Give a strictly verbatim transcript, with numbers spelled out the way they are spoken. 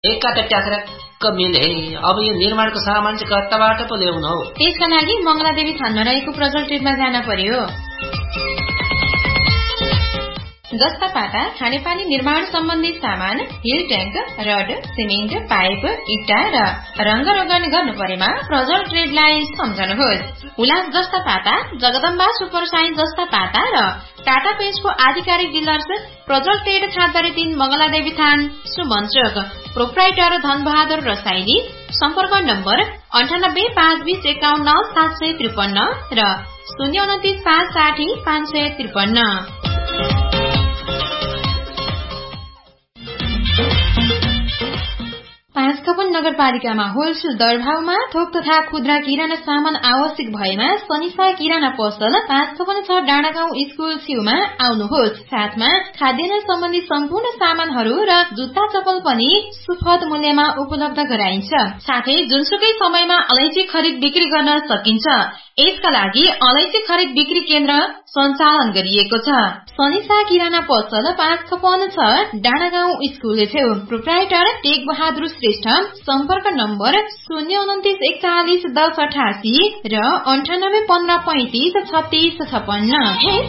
एकाटा ट्याक्राक्क मिले। अब यो निर्माणको सामान चाहिँ कताबाट पो ल्याउनु हौ? त्यसका लागि मंगलादेवी थानमा रहेको प्रजल ट्रेडमा जान पर्यो। जस्ता पाटा, खानेपानी निर्माण सम्बन्धी सामान, hill tank, rod, cement, pipe, इट्टा र रंग रोगन गर्नु परेमा प्रजल ट्रेडलाई सम्झनुहोस्। उलास जस्ता पाटा, जगदम्बा सुपर साइन जस्ता पाटा र टाटा पेजको आधिकारिक डिलर्स प्रजल ट्रेड खाँदरी तीन मंगलादेवी थान सुमन चोक। प्रोप्राइटर धनबहादुर रसाइली। सम्पर्क नम्बर अन्ठानब्बे पाँच बीस एकाउन्न सात सय त्रिपन्न र शून्य उन्तिस पाँच साठी पाँच सय त्रिपन्न। पाँचखपन नगरपालिकामा होलसेल दरभावमा थोक तथा खुद्रा किराना सामान आवश्यक भएमा सनिसा किराना पसल पाँचखपन छ डाँडागाउँ स्कूल छेउमा आउनुहोस्। साथमा खाद्यान्न सम्बन्धी सम्पूर्ण सामानहरू र जुत्ता चप्पल पनि सुपथ मूल्यमा उपलब्ध गराइन्छ। साथै जुनसुकै समयमा अलैँची खरिद बिक्री गर्न सकिन्छ। यसका लागि अलैँची खरिद बिक्री केन्द्र सञ्चालन गरिएको छ। सनिसा किराना पसल पाँचखपन छ डाँडागाउँ स्कूल छेउ। Proprietor take Bahadur Shrestha. सम्पर्क नम्बर शून्य उन्तिस एकचालिस दस अठासी र अन्ठानब्बे पन्ध्र पैंतिस छत्तीस छपन्न।